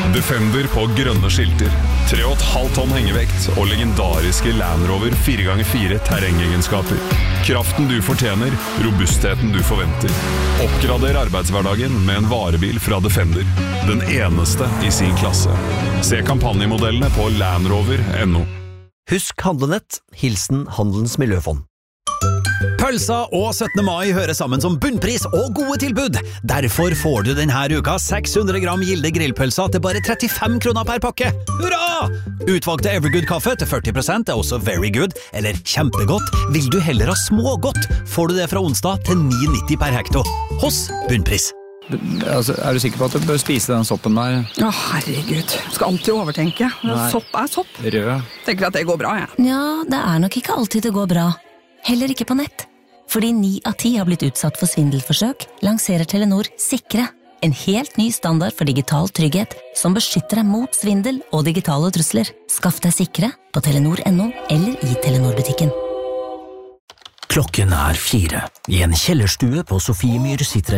Defender på grønne skilter, 3,5 tonn hengevekt og legendariske Land Rover 4x4 terrengegenskaper. Kraften du fortjener, robustheten du forventer. Oppgrader arbeidshverdagen med en varebil fra Defender. Den eneste i sin klasse. Se kampanjemodellene på landrover.no. Husk handlenett, hilsen Handelens Miljøfond. Pølsa og 17. mai hører sammen som bunnpris og gode tilbud. Derfor får du denne uka 600 gram Gilde grillpølsa til bare 35 kroner per pakke. Hurra! Utvalgte Evergood-kaffe til 40% også very good, eller kjempegodt. Vil du heller ha smågodt, får du det fra onsdag til 9,90 per hekto. Hos bunnpris. Altså, du sikker på at du bør spise den soppen der? Herregud, skal alltid overtenke. Sopp sopp. Rød. Tenker at det går bra, jeg. Ja, det nok ikke alltid det går bra. Heller ikke på nett. Fordi 9 av 10 har blitt utsatt for svindelforsøk, lanserer Telenor Sikre. En helt ny standard for digital trygghet, som beskytter deg mot svindel og digitale trusler. Skaff deg Sikre på telenor.no eller i Telenor-butikken. Klokken 4. I en kjellerstue på Sofiemyr sitter